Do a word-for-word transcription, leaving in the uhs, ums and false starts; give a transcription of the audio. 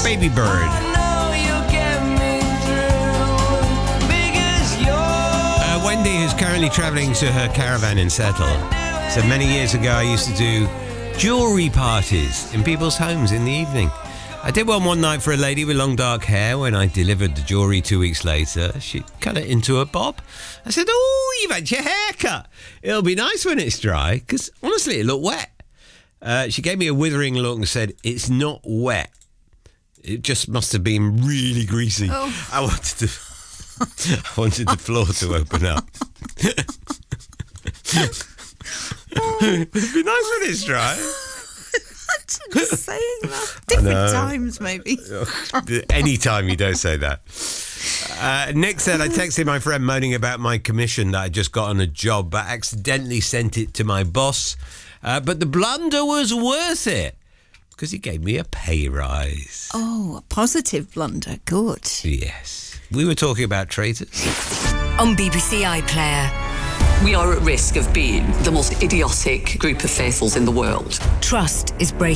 Baby Bird. Uh, Wendy is currently travelling to her caravan in Settle. So many years ago, I used to do jewellery parties in people's homes in the evening. I did one one night for a lady with long dark hair. When I delivered the jewellery two weeks later, she cut it into a bob. I said, oh, you've had your hair cut. It'll be nice when it's dry, because honestly, it looked wet. Uh, she gave me a withering look and said, it's not wet. It just must have been really greasy. Oh. I wanted to, I wanted the floor to open up. It'd be nice when it's dry. Just saying that. Different times, maybe. Any time you don't say that. Uh, Nick said, I texted my friend moaning about my commission that I just got on a job, but accidentally sent it to my boss. Uh, but the blunder was worth it because he gave me a pay rise. Oh, a positive blunder. Good. Yes. We were talking about traitors. On B B C iPlayer. We are at risk of being the most idiotic group of faithfuls in the world. Trust is breaking.